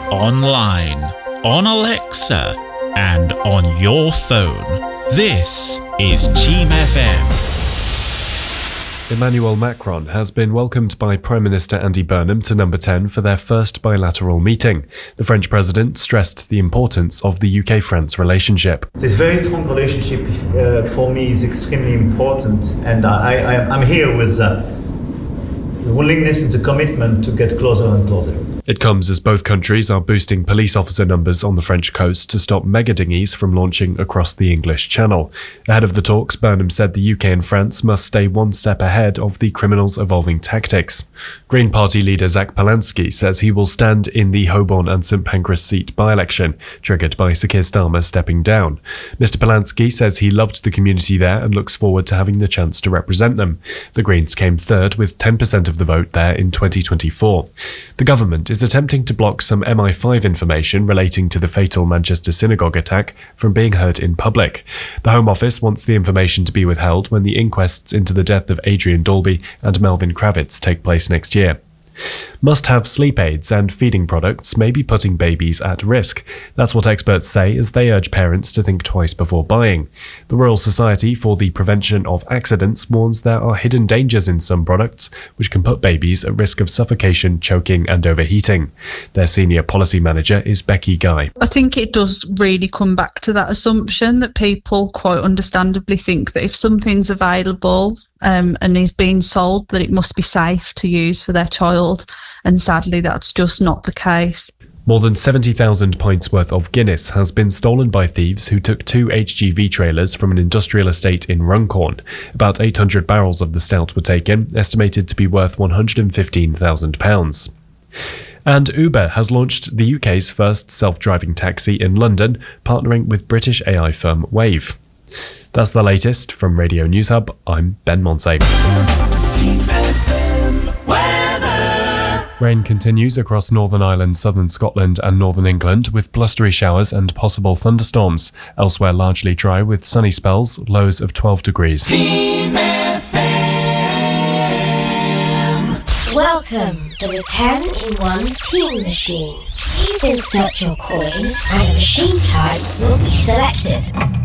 online, on Alexa, and on your phone. This is Team FM. Emmanuel Macron has been welcomed by Prime Minister Andy Burnham to Number 10 for their first bilateral meeting. The French president stressed the importance of the UK-France relationship. This very strong relationship for me is extremely important, and I'm here with the willingness and the commitment to get closer and closer. It comes as both countries are boosting police officer numbers on the French coast to stop mega dinghies from launching across the English Channel. Ahead of the talks, Burnham said the UK and France must stay one step ahead of the criminals' evolving tactics. Green Party leader Zach Polansky says he will stand in the Holborn and St Pancras seat by-election, triggered by Sir Keir Starmer stepping down. Mr Polansky says he loved the community there and looks forward to having the chance to represent them. The Greens came third with 10% of the vote there in 2024. The government is attempting to block some MI5 information relating to the fatal Manchester synagogue attack from being heard in public. The Home Office wants the information to be withheld when the inquests into the death of Adrian Dalby and Melvin Kravitz take place next year. Must-have sleep aids and feeding products may be putting babies at risk. That's what experts say as they urge parents to think twice before buying. The Royal Society for the Prevention of Accidents warns there are hidden dangers in some products which can put babies at risk of suffocation, choking and overheating. Their senior policy manager is Becky Guy. I think it does really come back to that assumption that people quite understandably think that if something's available and is being sold, that it must be safe to use for their child. And sadly, that's just not the case. More than 70,000 pints worth of Guinness has been stolen by thieves who took 2 HGV trailers from an industrial estate in Runcorn. About 800 barrels of the stout were taken, estimated to be worth £115,000. And Uber has launched the UK's first self-driving taxi in London, partnering with British AI firm Wave. That's the latest from Radio News Hub. I'm Ben Monsey. Rain continues across Northern Ireland, southern Scotland and northern England with blustery showers and possible thunderstorms. Elsewhere largely dry with sunny spells, lows of 12 degrees. Team FM. Welcome to the 10-in-1 Team Machine. Please insert your coin and a machine type will be selected.